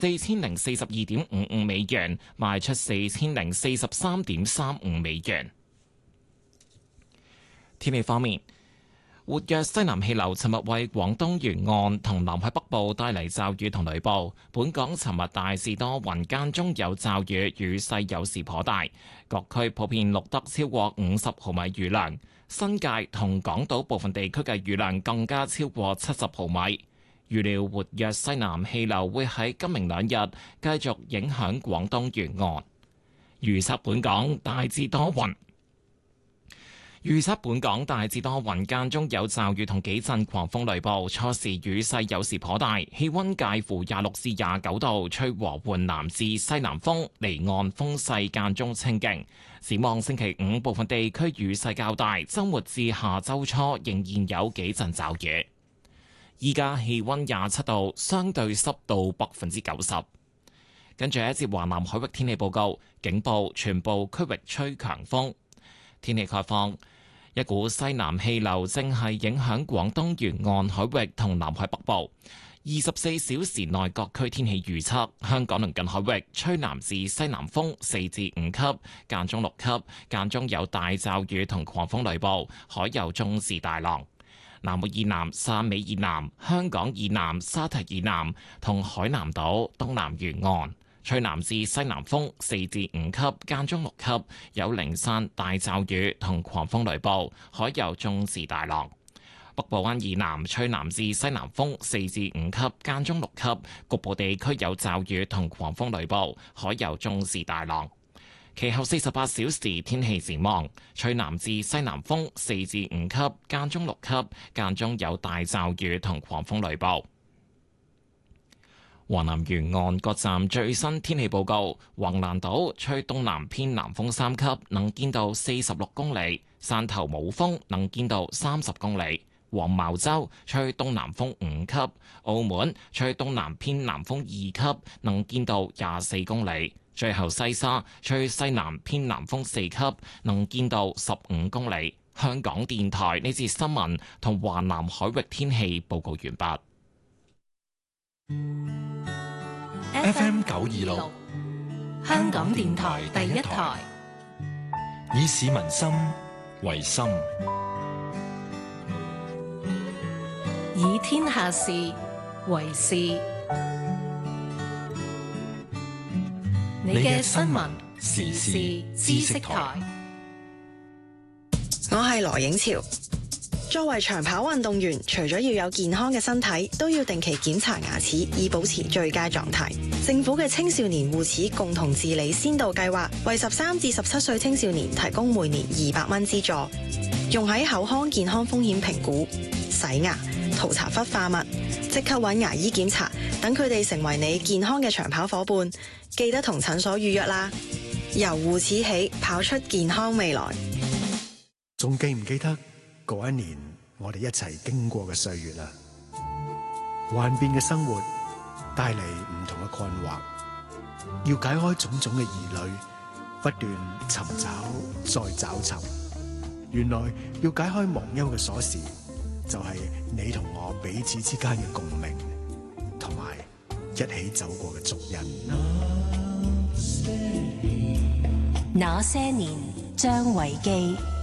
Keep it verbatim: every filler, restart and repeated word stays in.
四千零四十二點五五美元，賣出四千零四十三點三五美元。天氣方面，活躍西南氣流尋日為廣東沿岸同南海北部帶嚟驟雨同雷暴。本港尋日大致多雲，間中有驟雨，雨勢有時頗大，各區普遍錄得超過五十毫米雨量，新界同港島部分地區嘅雨量更加超過七十毫米。預料活躍西南氣流會喺今明兩日繼續影響廣東沿岸。預測本港大致多雲。預測本港大致多雲，間中有驟雨同幾陣狂風雷暴，初時雨勢有時頗大，氣溫介乎廿六至廿九度，吹和緩南至西南風，離岸風勢間中清勁。展望星期五部分地區雨勢較大，週末至下週初仍然有幾陣驟雨。依家氣溫廿七度，相對濕度百分之九十。跟住一節華南海域天氣報告，警報全部區域吹強風。天氣概況，一股西南氣流正係影響廣東沿岸海域同南海北部。二十四小時內各區天氣預測：香港鄰近海域吹南至西南風四至五級，間中六級，間中有大驟雨同狂風雷暴，海有中至大浪。南澳以南、汕尾以南、香港以南、沙堤以南同海南島東南沿岸吹南至西南風四至五級，間中六級，有零散大驟雨同狂風雷暴，海有中至大浪。北部灣以南吹南至西南風四至五級，間中六級，局部地區有驟雨同狂風雷暴，海有中至大浪。其後四十八小時天氣展望，吹南至西南風四至五級，間中六級，間中有大驟雨同狂風雷暴。華南沿岸各站最新天氣報告：橫瀾島吹東南偏南風三級，能見度四十六公里；汕頭冇風，能見度三十公里；黃茅洲吹東南風五級；澳門吹東南偏南風二級，能見度廿四公里。最後西沙吹西南偏南風四級，能見度十五公里。香港電台呢節新聞同華南海域天氣報告完畢。 F M 九二六，香港電台第一台，以市民心為心， 以天下事為事。你嘅新聞時事知識台， 我係羅影潮。作為長跑運動員，除咗要有健康嘅身體，都要定期檢查牙齒，以保持最佳狀態。政府嘅青少年護齒共同治理先導計劃，為十三至十七歲青少年提供每年二百蚊資助，用喺口腔健康風險評估、洗牙、塗搽氟化物，即刻揾牙醫檢查，等佢哋成為你健康嘅長跑伙伴。記得同診所預約啦！由護齒起，跑出健康未來。 仲記唔記得嗰一年我哋一齊經過嘅歲月啊？幻變嘅生活帶嚟唔同嘅困惑，要解開種種嘅疑慮，不斷尋找再找尋。原來要解開忘憂嘅鎖匙，就係你同我彼此之間嘅共鳴，同埋一起走過嘅足印。 那些年，張維基。